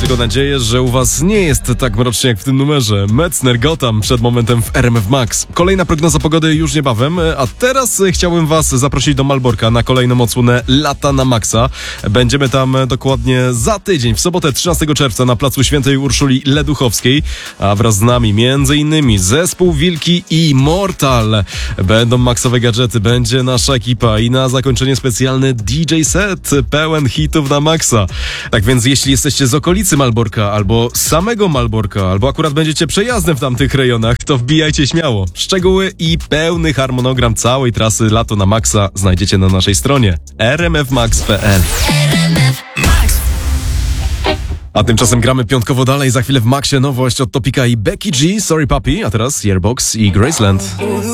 tylko nadzieję, że u was nie jest tak mrocznie jak w tym numerze. Metzner Gotham przed momentem w RMF Max. Kolejna prognoza pogody już niebawem, a teraz chciałbym was zaprosić do Malborka na kolejną odsłonę Lata na Maxa. Będziemy tam dokładnie za tydzień, w sobotę 13 czerwca na placu Świętej Urszuli Leduchowskiej, a wraz z nami m.in. zespół Wilki i Mortal. Będą maksowe gadżety, będzie nasza ekipa i na zakończenie specjalny DJ set pełen hitów na maksa. Tak więc jeśli jesteście z okolicy Malborka, albo z samego Malborka, albo akurat będziecie przejazdem w tamtych rejonach, to wbijajcie śmiało. Szczegóły i pełny harmonogram całej trasy Lato na Maxa znajdziecie na naszej stronie rmfmax.pl. A tymczasem gramy piątkowo dalej, za chwilę w Maxie nowość od Topika i Becky G, Sorry Papi, a teraz Yearbox i Graceland.